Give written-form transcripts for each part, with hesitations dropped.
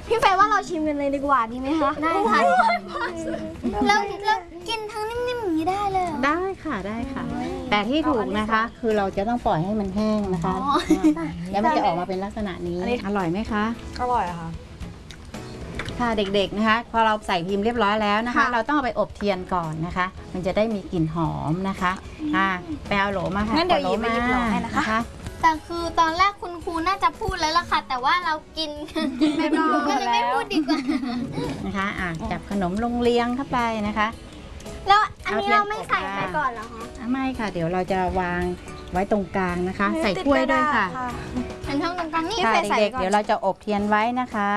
พี่เฟย์ว่าเราชิมกันเลยดีกว่าดีไหมคะได้ค่ะแล้วกินทั้งนิ่มๆอย่างนี้ได้เลยได้ค่ะได้ค่ะ แต่ที่ถูกนะคะคือเราจะต้องปล่อยให้มันแห้งนะคะแล้วมันจะออกมาเป็นลักษณะนี้อร่อยไหมคะอร่อยค่ะค่ะเด็กๆนะคะพอเราใส่พิมพ์เรียบร้อยแล้วนะคะ เราต้องเอาไปอบเทียนก่อนนะคะ มันจะได้มีกลิ่นหอมนะคะไปเอาโหลมาค่ะงั้นเดี๋ยวหยิบไปหยิบโหลให้นะคะแต่คือตอนแรกคุณครูน่าจะพูดแล้วล่ะค่ะแต่ว่าเรากินไม่พูดก็เลยไม่พูดดีกว่านะคะจับขนมลงเรียงเข้าไปนะคะแล้วอันนี้เราไม่ใส่ไปก่อนเหรอคะไม่ค่ะเดี๋ยวเราจะวางไว้ตรงกลางนะคะใส่ถ้วยด้วยค่ะฉันทำตรงกลางนี่เด็กๆเดี๋ยวเราจะอบเทียนไว้นะคะ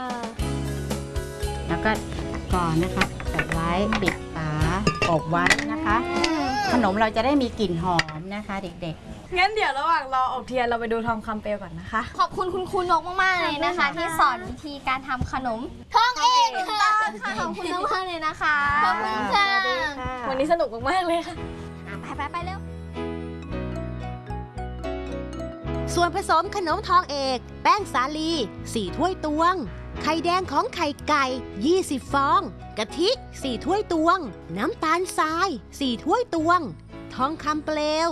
แล้วก็ก่อนนะคะจับไว้ปิดฝาอบไว้นะคะขนมเราจะได้มีกลิ่นหอมนะคะเด็กๆงั้นเดี๋ยวระหว่างรออบเทียนเราไปดูทองคำเปลวก่อนนะคะขอบคุณคุณครูนกมากๆเลยนะคะที่สอนวิธีการทำขนมทองเองค่ะขอบคุณมากเลยนะคะขอบคุณค่ะวันนี้สนุกมากๆเลยค่ะไปเร็วส่วนผสมขนมทองเอกแป้งสาลี4ถ้วยตวงไข่แดงของไข่ไก่20ฟองกะทิ4ถ้วยตวงน้ำตาลทราย4ถ้วยตวงทองคำเปลว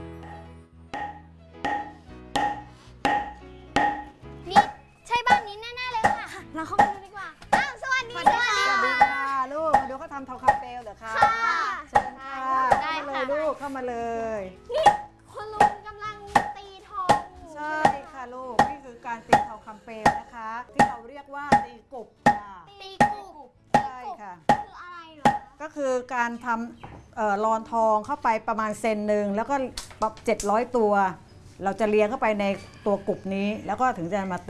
นี่ใช่บ้านนี้แน่ๆเลยค่ะเราเข้าไปดูดีกว่าอ้าวสวัสดีค่ะลูกมาดูเขาทำทองคำเปลวเหรอคะเชิญค่ะได้เลยลูกเข้ามาเลยนี่คุณลุงกำลังตีทองใช่ค่ะลูกนี่คือการตีทองคำเปลวนะคะที่เราเรียกว่าตีกบตีกบใช่ค่ะคืออะไรเหรอก็คือการทำรอนทองเข้าไปประมาณเซนหนึ่งแล้วก็700ตัวเราจะเลี้ยงเข้าไปในตัวกบนี้แล้วก็ถึงจะมา